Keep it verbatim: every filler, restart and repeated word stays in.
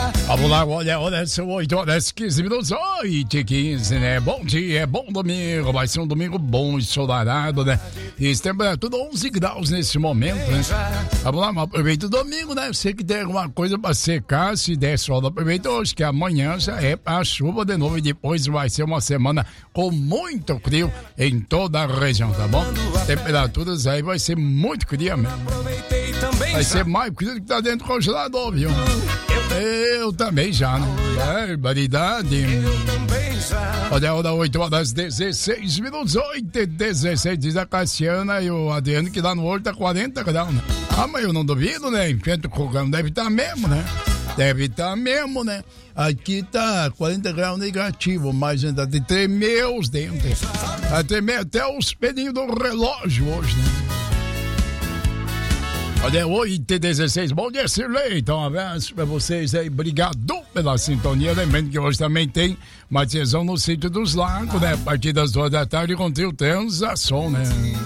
Vamos lá, olha, olha, são oito horas, quinze minutos, oito e quinze, né? Bom dia, é bom domingo, vai ser um domingo bom, ensolarado, né? E temperatura onze graus nesse momento, né? Vamos lá, mas aproveita o domingo, né? Você que tem alguma coisa pra secar, se der sol, aproveita hoje, que amanhã já é a chuva de novo e depois vai ser uma semana com muito frio em toda a região, tá bom? Temperaturas aí vai ser muito fria mesmo. Vai ser mais frio que tá dentro do congelador, viu? Eu também já, né? Barbaridade. Olha, hora oito horas, dezesseis minutos, oito e dezesseis, diz a Cassiana e o Adriano que lá no olho tá quarenta graus, né? Ah, mas eu não duvido, né? Enfrenta o fogão, deve estar tá mesmo, né? Deve estar tá mesmo, né? Aqui tá quarenta graus negativo, mas ainda tem tremer os dentes. Vai tremer até os pelinhos do relógio hoje, né? Olha, oito e dezesseis, bom dia, Cirlei. Então, um abraço pra vocês aí. Obrigado pela sintonia. Lembrando que hoje também tem uma sessão no Sítio dos Lagos, né? A partir das duas da tarde com trio Transação, né?